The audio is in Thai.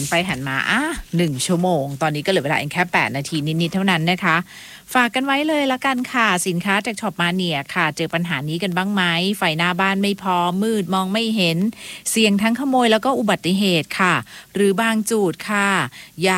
นไปหันมา1 ชั่วโมงตอนนี้ก็เหลือเวลาเองแค่8 นาทีนิดๆเท่านั้นนะคะฝากกันไว้เลยละกันค่ะสินค้าจากช็อปมาเนียค่ะเจอปัญหานี้กันบ้างไหมไฟหน้าบ้านไม่พอมืดมองไม่เห็นเสี่ยงทั้งขโมยแล้วก็อุบัติเหตุค่ะหรือบางจุดค่ะ